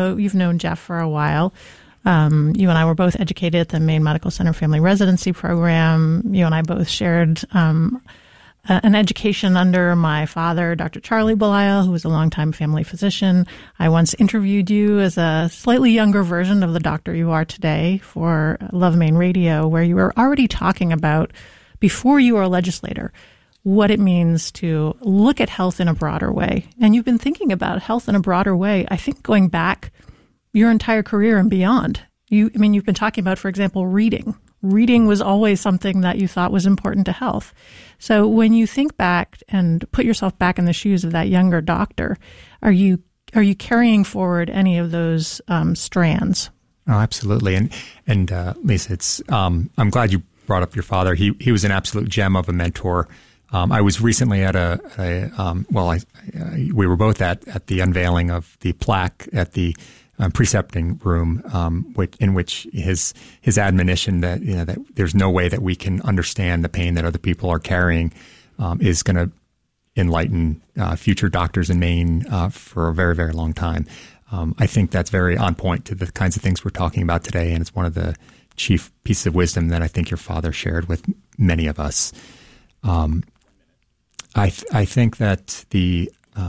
So you've known Jeff for a while. You and I were both educated at the Maine Medical Center Family Residency Program. You and I both shared an education under my father, Dr. Charlie Belisle, who was a longtime family physician. I once interviewed you as a slightly younger version of the doctor you are today for Love Maine Radio, where you were already talking about, before you were a legislator, what it means to look at health in a broader way. And you've been thinking about health in a broader way, I think, going back your entire career and beyond. You've been talking about, for example, reading. Reading was always something that you thought was important to health. So when you think back and put yourself back in the shoes of that younger doctor, are you carrying forward any of those strands? Oh, absolutely. And Lisa, it's I'm glad you brought up your father. He was an absolute gem of a mentor. I was recently at we were both at the unveiling of the plaque at the precepting room, in which his admonition that that there's no way that we can understand the pain that other people are carrying is going to enlighten future doctors in Maine for a very, very long time. I think that's very on point to the kinds of things we're talking about today, and it's one of the chief pieces of wisdom that I think your father shared with many of us. I think that the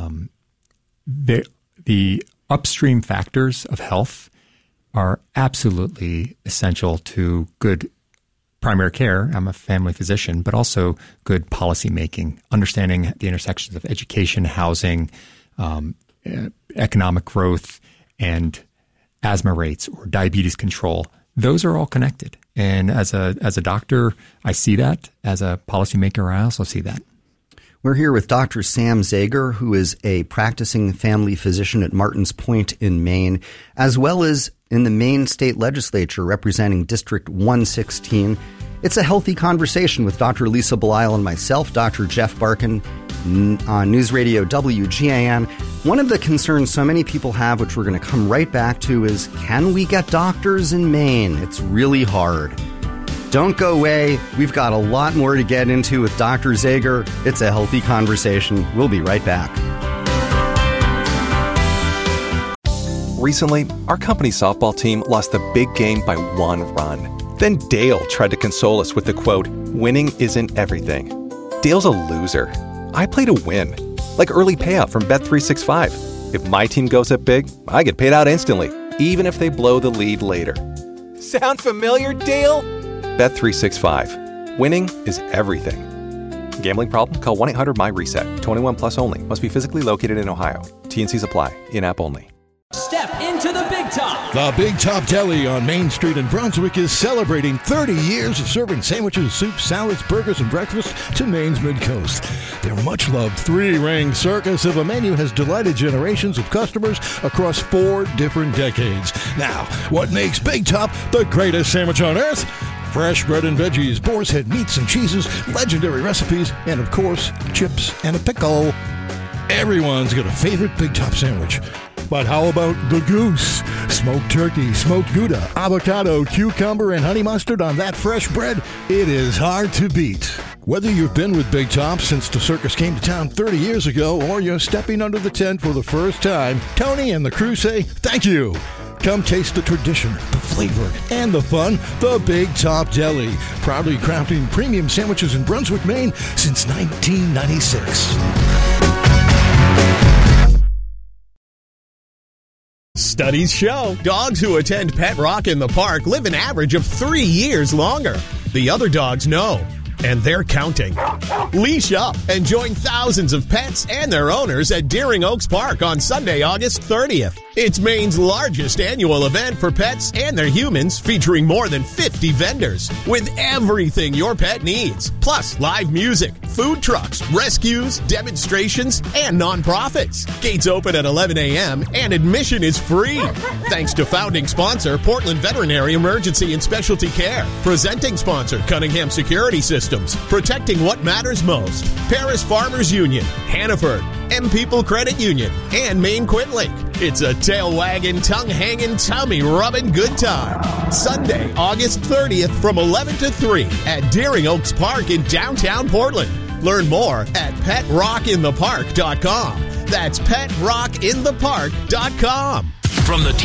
upstream factors of health are absolutely essential to good primary care. I'm a family physician, but also good policy making, understanding the intersections of education, housing, economic growth, and asthma rates or diabetes control. Those are all connected. And as a doctor, I see that. As a policymaker, I also see that. We're here with Dr. Sam Zager, who is a practicing family physician at Martins Point in Maine, as well as in the Maine State Legislature representing District 116. It's a healthy conversation with Dr. Lisa Belisle and myself, Dr. Jeff Barkin, on News Radio WGAN. One of the concerns so many people have, which we're going to come right back to, is can we get doctors in Maine? It's really hard. Don't go away. We've got a lot more to get into with Dr. Zager. It's a healthy conversation. We'll be right back. Recently, our company's softball team lost the big game by 1 run. Then Dale tried to console us with the quote, "Winning isn't everything." Dale's a loser. I play to win, like early payout from Bet365. If my team goes up big, I get paid out instantly, even if they blow the lead later. Sound familiar, Dale? Bet365. Winning is everything. Gambling problem? Call 1-800-MY-RESET. 21 plus only. Must be physically located in Ohio. T&Cs apply. In-app only. Step into the Big Top. The Big Top Deli on Main Street in Brunswick is celebrating 30 years of serving sandwiches, soups, salads, burgers, and breakfast to Maine's Mid-Coast. Their much-loved 3-ring circus of a menu has delighted generations of customers across 4 different decades. Now, what makes Big Top the greatest sandwich on earth? Fresh bread and veggies, boar's head meats and cheeses, legendary recipes, and of course, chips and a pickle. Everyone's got a favorite Big Top sandwich. But how about the goose? Smoked turkey, smoked Gouda, avocado, cucumber, and honey mustard on that fresh bread? It is hard to beat. Whether you've been with Big Top since the circus came to town 30 years ago or you're stepping under the tent for the first time, Tony and the crew say thank you. Come taste the tradition, the flavor, and the fun. The Big Top Deli, proudly crafting premium sandwiches in Brunswick, Maine since 1996. Studies show dogs who attend Pet Rock in the Park live an average of 3 years longer. The other dogs know, and they're counting. Leash up and join thousands of pets and their owners at Deering Oaks Park on Sunday, August 30th. It's Maine's largest annual event for pets and their humans, featuring more than 50 vendors with everything your pet needs. Plus, live music, food trucks, rescues, demonstrations, and nonprofits. Gates open at 11 a.m. and admission is free. Thanks to founding sponsor, Portland Veterinary Emergency and Specialty Care. Presenting sponsor, Cunningham Security Systems. Protecting what matters most. Paris Farmers Union, Hannaford, M People Credit Union, and Maine Quintlake. It's a tail-wagging, tongue-hanging, tummy-rubbing good time. Sunday, August 30th from 11 to 3 at Deering Oaks Park in downtown Portland. Learn more at PetRockInThePark.com. That's PetRockInThePark.com. From the